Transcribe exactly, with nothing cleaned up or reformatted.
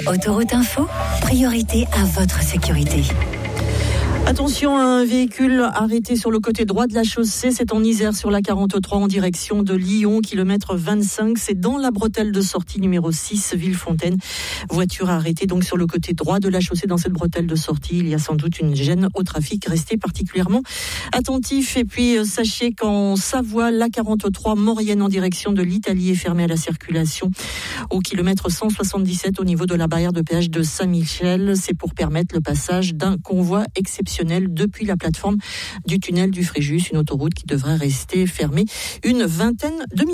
Autoroute Info, priorité à votre sécurité. Attention à un véhicule arrêté sur le côté droit de la chaussée, c'est en Isère sur la quarante-trois en direction de Lyon, kilomètre vingt-cinq, c'est dans la bretelle de sortie numéro six, Villefontaine. Voiture arrêtée donc sur le côté droit de la chaussée. Dans cette bretelle de sortie, il y a sans doute une gêne au trafic, restez particulièrement attentifs. Et puis sachez qu'en Savoie, la quarante-trois Maurienne en direction de l'Italie est fermée à la circulation au kilomètre cent soixante-dix-sept au niveau de la barrière de péage de Saint-Michel. C'est pour permettre le passage d'un convoi exceptionnel depuis la plateforme du tunnel du Fréjus, une autoroute qui devrait rester fermée une vingtaine de minutes.